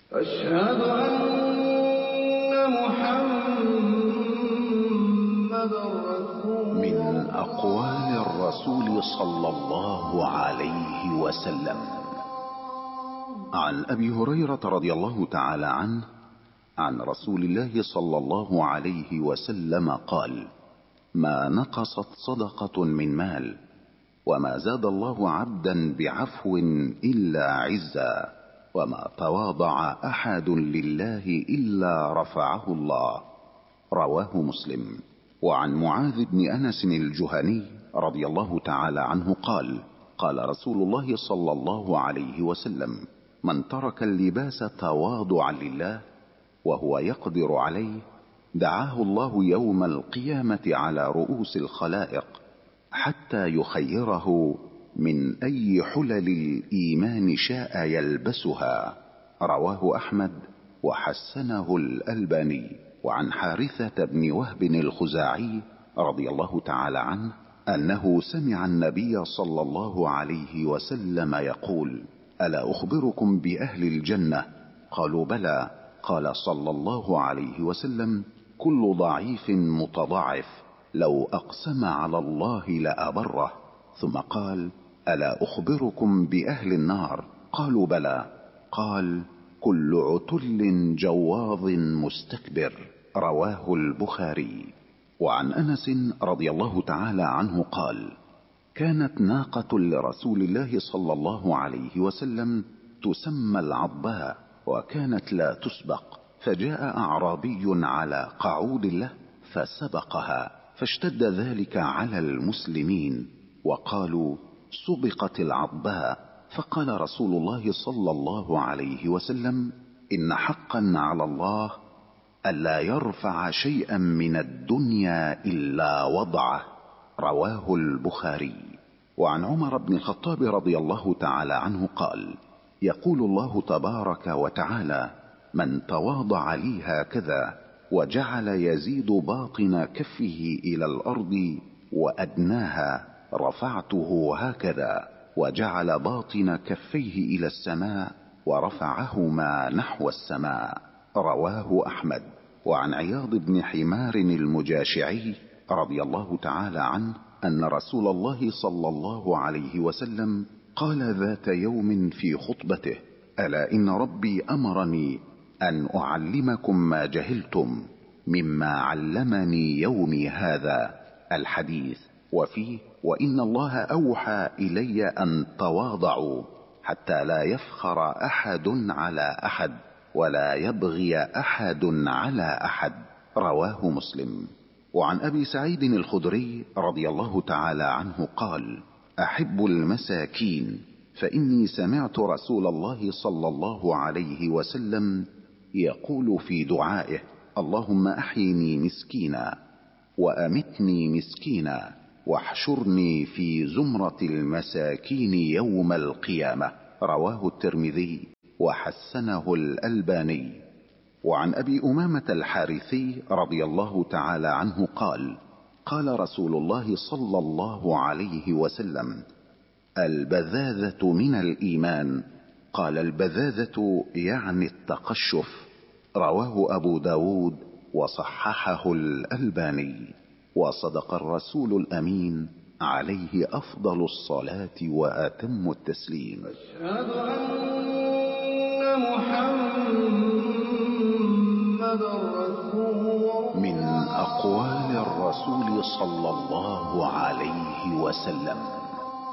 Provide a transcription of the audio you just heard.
أشهد أن محمدًا رسول الله. من أقوال الرسول صلى الله عليه وسلم: عن أبي هريرة رضي الله تعالى عنه عن رسول الله صلى الله عليه وسلم قال: ما نقصت صدقة من مال، وما زاد الله عبدا بعفو إلا عزا، وما تواضع أحد لله إلا رفعه الله. رواه مسلم. وعن معاذ بن أنس الجهني رضي الله تعالى عنه قال: قال رسول الله صلى الله عليه وسلم: من ترك اللباس تواضعا لله وهو يقدر عليه دعاه الله يوم القيامة على رؤوس الخلائق حتى يخيره من أي حلل الإيمان شاء يلبسها. رواه أحمد وحسنه الألباني. وعن حارثة بن وهب الخزاعي رضي الله تعالى عنه أنه سمع النبي صلى الله عليه وسلم يقول: ألا أخبركم بأهل الجنة؟ قالوا: بلى. قال صلى الله عليه وسلم: كل ضعيف متضاعف لو أقسم على الله لأبره. ثم قال: ألا أخبركم بأهل النار؟ قالوا: بلى. قال: كل عتل جواظ مستكبر. رواه البخاري. وعن أنس رضي الله تعالى عنه قال: كانت ناقة لرسول الله صلى الله عليه وسلم تسمى العضباء، وكانت لا تسبق، فجاء أعرابي على قعود له فسبقها، فاشتد ذلك على المسلمين وقالوا: سبقت العضباء. فقال رسول الله صلى الله عليه وسلم: إن حقا على الله ألا يرفع شيئا من الدنيا إلا وضعه. رواه البخاري. وعن عمر بن الخطاب رضي الله تعالى عنه قال: يقول الله تبارك وتعالى: من تواضع لي هكذا وجعل يزيد باطن كفه إلى الأرض وأدناها رفعته هكذا، وجعل باطن كفيه إلى السماء ورفعهما نحو السماء. رواه أحمد. وعن عياض بن حمار المجاشعي رضي الله تعالى عنه أن رسول الله صلى الله عليه وسلم قال ذات يوم في خطبته: ألا إن ربي أمرني أن أعلمكم ما جهلتم مما علمني يومي هذا. الحديث. وفيه: وإن الله أوحى إلي أن تواضعوا حتى لا يفخر أحد على أحد ولا يبغي أحد على أحد. رواه مسلم. وعن أبي سعيد الخدري رضي الله تعالى عنه قال: أحب المساكين، فإني سمعت رسول الله صلى الله عليه وسلم يقول في دعائه: اللهم أحيني مسكينا وأمتني مسكينا واحشرني في زمرة المساكين يوم القيامة. رواه الترمذي وحسنه الألباني. وعن أبي أمامة الحارثي رضي الله تعالى عنه قال: قال رسول الله صلى الله عليه وسلم: البذاذة من الإيمان. قال: البذاذة يعني التقشف. رواه أبو داود وصححه الألباني. وصدق الرسول الأمين عليه أفضل الصلاة وأتم التسليم. أشهد أن محمدًا رسول الله. من أقوال الرسول صلى الله عليه وسلم: